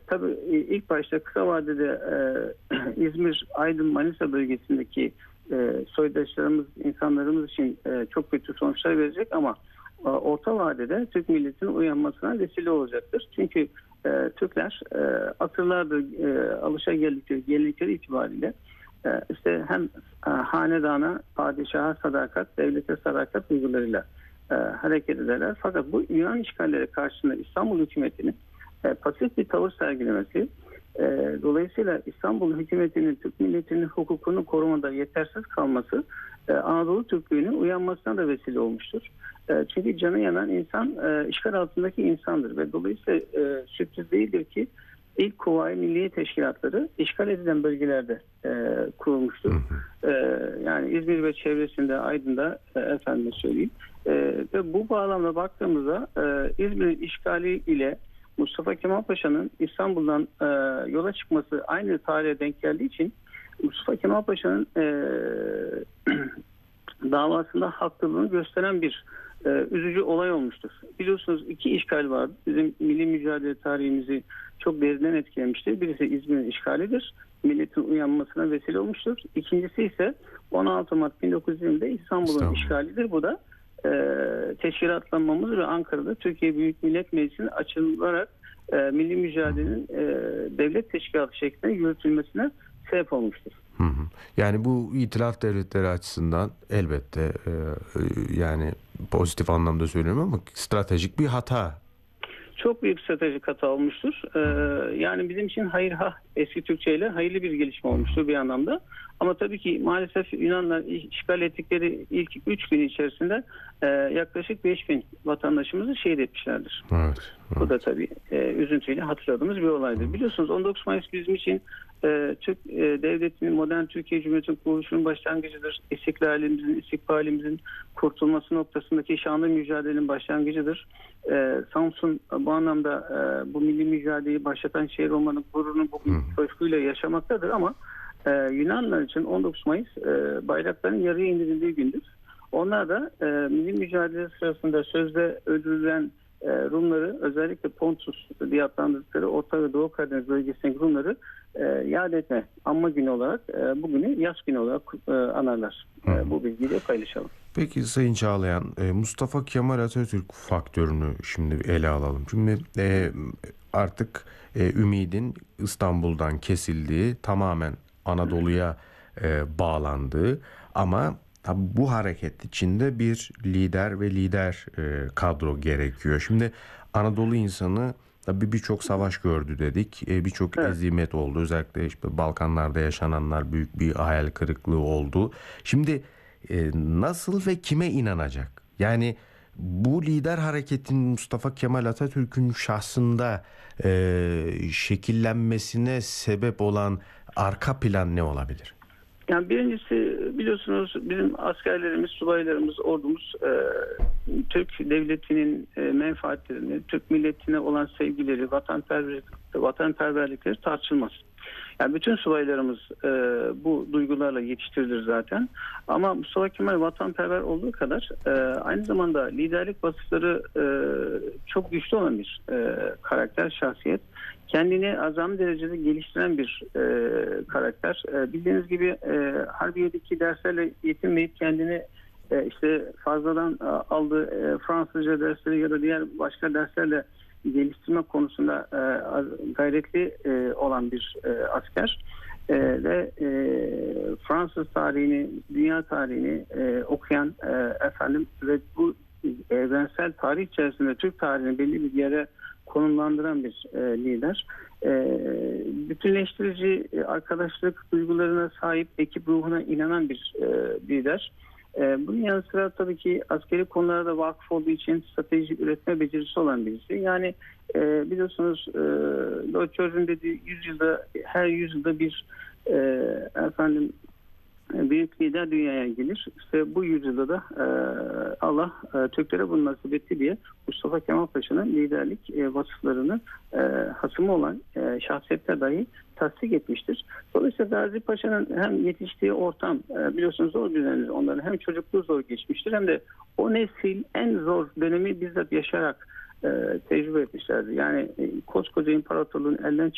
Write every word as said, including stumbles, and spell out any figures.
tabii ilk başta kısa vadede e, İzmir, Aydın, Manisa bölgesindeki e, soydaşlarımız, insanlarımız için e, çok kötü sonuçlar verecek ama e, orta vadede Türk milletinin uyanmasına vesile olacaktır. Çünkü e, Türkler e, asırlardır e, alışageldikleri gelenekleri itibariyle e, işte hem e, hanedana, padişaha sadakat, devlete sadakat duygularıyla e, hareket ederler. Fakat bu Yunan işgalleri karşısında İstanbul hükümetinin e, pasif bir tavır sergilemesi, e, dolayısıyla İstanbul hükümetinin Türk milletinin hukukunu korumada yetersiz kalması e, Anadolu Türklüğünün uyanmasına da vesile olmuştur. E, çünkü canı yanan insan e, işgal altındaki insandır ve dolayısıyla e, sürpriz değildir ki ilk Kuvayi Milliye Teşkilatları işgal edilen bölgelerde e, kurulmuştur. E, yani İzmir ve çevresinde, Aydın'da e, efendim söyleyeyim. E, ve bu bağlamda baktığımızda e, İzmir'in işgali ile Mustafa Kemal Paşa'nın İstanbul'dan e, yola çıkması aynı tarihe denk geldiği için Mustafa Kemal Paşa'nın e, davasında haklılığını gösteren bir e, üzücü olay olmuştur. Biliyorsunuz iki işgal vardı. Bizim milli mücadele tarihimizi çok derinden etkilemiştir. Birisi İzmir'in işgalidir. Milletin uyanmasına vesile olmuştur. İkincisi ise on altı Mart bin dokuz yüz yirmide İstanbul'un İstanbul. işgalidir. Bu da e, teşkilatlanmamız ve Ankara'da Türkiye Büyük Millet Meclisi'nin açılarak e, milli mücadelenin e, devlet teşkilatı şeklinde yürütülmesine sebep olmuştur. Hı hı. Yani bu itilaf devletleri açısından elbette e, yani pozitif anlamda söylüyorum ama stratejik bir hata. Çok büyük stratejik hata olmuştur. Ee, yani bizim için hayır ha eski Türkçe ile hayırlı bir gelişme olmuştur bir anlamda. Ama tabii ki maalesef Yunanlar işgal ettikleri ilk üç gün içerisinde e, yaklaşık beş bin vatandaşımızı şehit etmişlerdir. Evet, evet. Bu da tabii e, üzüntüyle hatırladığımız bir olaydır. Evet. Biliyorsunuz on dokuz Mayıs bizim için e, Türk e, Devleti'nin, modern Türkiye Cumhuriyeti'nin kuruluşunun başlangıcıdır. İstiklalimizin, istikbalimizin kurtulması noktasındaki şanlı mücadelenin başlangıcıdır. E, Samsun bu anlamda e, bu milli mücadeleyi başlatan şehir olmanın gururunu bugün coşkuyla yaşamaktadır ama e, Yunanlar için on dokuz Mayıs e, bayrakların yarıya indirildiği gündür. Onlar da e, milli mücadele sırasında sözde öldürülen e, Rumları, özellikle Pontus diye adlandırdıkları Orta ve Doğu Karadeniz bölgesindeki Rumları e, yad etme, anma günü olarak e, bugünü yas günü olarak e, anarlar. E, bu bilgiyi de paylaşalım. Peki Sayın Çağlayan, Mustafa Kemal Atatürk faktörünü şimdi ele alalım. Şimdi e, artık e, ümidin İstanbul'dan kesildiği, tamamen Anadolu'ya e, bağlandığı ama tabi bu hareket içinde bir lider ve lider e, kadro gerekiyor. Şimdi Anadolu insanı tabi birçok savaş gördü dedik, e, birçok evet. ezimet oldu. Özellikle işte Balkanlarda yaşananlar büyük bir hayal kırıklığı oldu. Şimdi e, nasıl ve kime inanacak? Yani bu lider hareketin Mustafa Kemal Atatürk'ün şahsında e, şekillenmesine sebep olan arka plan ne olabilir? Yani birincisi biliyorsunuz bizim askerlerimiz, subaylarımız, ordumuz e, Türk devletinin e, menfaatlerini, Türk milletine olan sevgileri, vatanperverlik, vatanperverlikleri tartışılmaz. Yani bütün subaylarımız e, bu duygularla yetiştirilir zaten. Ama Mustafa Kemal vatanperver olduğu kadar e, aynı zamanda liderlik vasıfları e, çok güçlü olan bir e, karakter, şahsiyet. Kendini azami derecede geliştiren bir e, karakter. E, bildiğiniz gibi e, Harbiye'deki derslerle yetinmeyip kendini e, işte fazladan e, aldığı e, Fransızca dersleri ya da diğer başka derslerle geliştirme konusunda e, gayretli e, olan bir e, asker e, ve e, Fransız tarihini, dünya tarihini e, okuyan e, efendim ve bu evrensel tarih içerisinde Türk tarihini belli bir yere konumlandıran bir e, lider. E, bütünleştirici e, arkadaşlık duygularına sahip, ekip ruhuna inanan bir e, lider. E, bunun yanı sıra tabii ki askeri konularda vakıf olduğu için strateji üretme becerisi olan birisi. Yani e, biliyorsunuz e, Lloyd George'un dediği yüzyılda, her yüzyılda bir e, efendim büyük lider dünyaya gelir. İşte bu yüzyılda da e, Allah e, Türklere bunu nasip etti diye Mustafa Kemal Paşa'nın liderlik e, vasıflarını e, hasımı olan e, şahsiyetler dahi tasdik etmiştir. Dolayısıyla Gazi Paşa'nın hem yetiştiği ortam e, biliyorsunuz zor düzenli, onların hem çocukluğu zor geçmiştir hem de o nesil en zor dönemi bizzat yaşayarak e, tecrübe etmişlerdi. Yani e, koskoca imparatorluğun elden